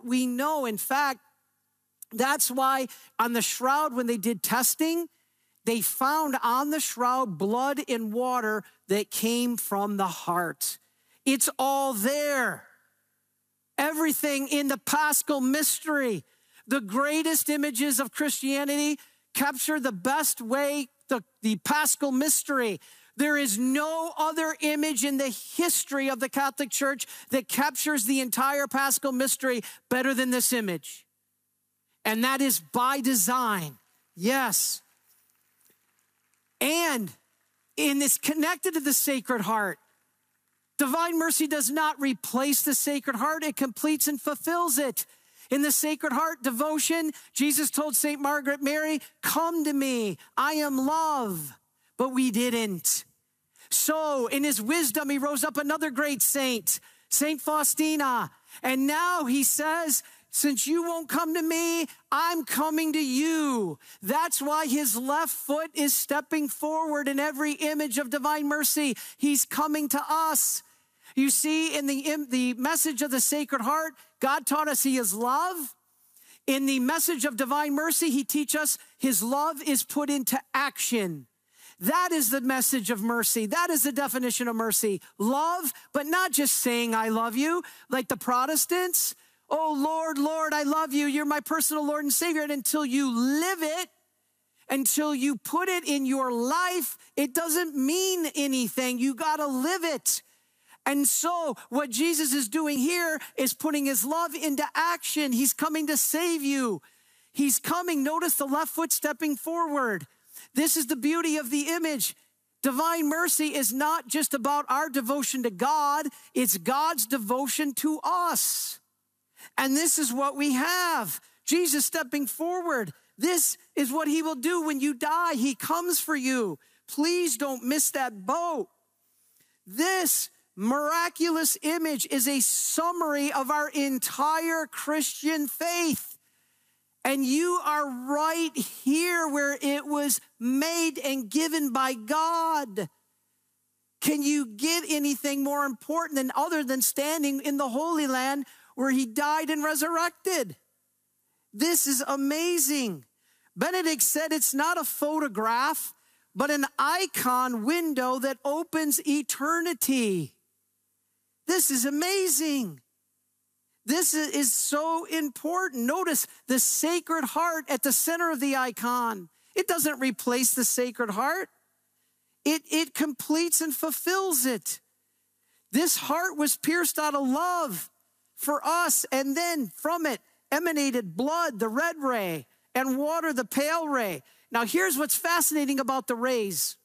we know. In fact, that's why on the shroud, when they did testing, they found on the shroud blood and water that came from the heart. It's all there. Everything in the Paschal mystery. The greatest images of Christianity capture the best way the Paschal mystery. There is no other image in the history of the Catholic Church that captures the entire Paschal mystery better than this image. And that is by design. Yes. And in this connected to the Sacred Heart, Divine Mercy does not replace the Sacred Heart. It completes and fulfills it. In the Sacred Heart devotion, Jesus told St. Margaret Mary, come to me, I am love. But we didn't. So in his wisdom, he rose up another great saint, St. Faustina. And now he says, since you won't come to me, I'm coming to you. That's why his left foot is stepping forward in every image of Divine Mercy. He's coming to us. You see, in the message of the Sacred Heart, God taught us he is love. In the message of Divine Mercy, he teaches us his love is put into action. That is the message of mercy. That is the definition of mercy. Love, but not just saying I love you, like the Protestants. Oh, Lord, Lord, I love you. You're my personal Lord and Savior. And until you live it, until you put it in your life, it doesn't mean anything. You got to live it. And so what Jesus is doing here is putting his love into action. He's coming to save you. He's coming. Notice the left foot stepping forward. This is the beauty of the image. Divine Mercy is not just about our devotion to God. It's God's devotion to us. And this is what we have. Jesus stepping forward. This is what he will do when you die. He comes for you. Please don't miss that boat. This miraculous image is a summary of our entire Christian faith. And you are right here where it was made and given by God. Can you get anything more important than other than standing in the Holy Land where he died and resurrected? This is amazing. Benedict said it's not a photograph, but an icon window that opens eternity. This is amazing. This is so important. Notice the Sacred Heart at the center of the icon. It doesn't replace the Sacred Heart. It completes and fulfills it. This heart was pierced out of love for us, and then from it emanated blood, the red ray, and water, the pale ray. Now here's what's fascinating about the rays.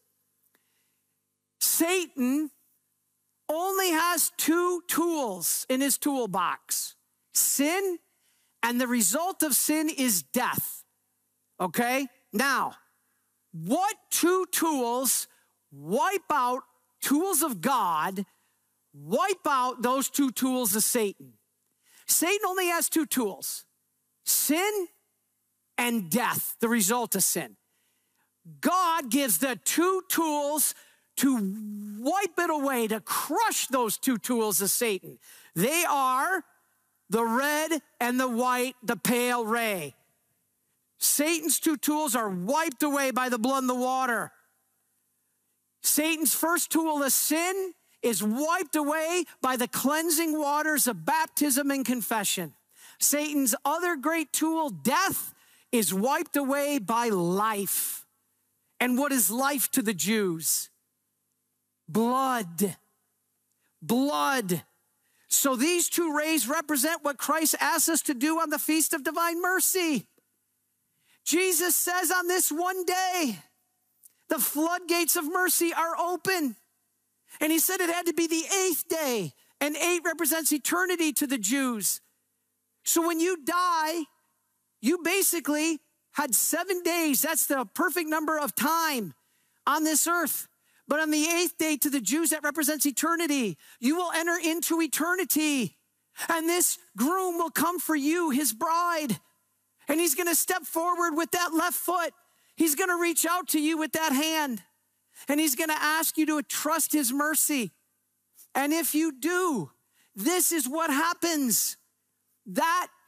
Satan only has two tools in his toolbox: sin, and the result of sin is death. Okay? Now, what two tools wipe out tools of God, wipe out those two tools of Satan? Satan only has two tools: sin and death, the result of sin. God gives the two tools to wipe it away, to crush those two tools of Satan. They are the red and the white, the pale ray. Satan's two tools are wiped away by the blood and the water. Satan's first tool of sin is wiped away by the cleansing waters of baptism and confession. Satan's other great tool, death, is wiped away by life. And what is life to the Jews? Blood. Blood. So these two rays represent what Christ asks us to do on the Feast of Divine Mercy. Jesus says on this one day, the floodgates of mercy are open. And he said it had to be the 8th day. And 8 represents eternity to the Jews. So when you die, you basically had 7 days. That's the perfect number of time on this earth. But on the 8th day to the Jews, that represents eternity. You will enter into eternity. And this groom will come for you, his bride. And he's going to step forward with that left foot. He's going to reach out to you with that hand. And he's going to ask you to trust his mercy. And if you do, this is what happens. That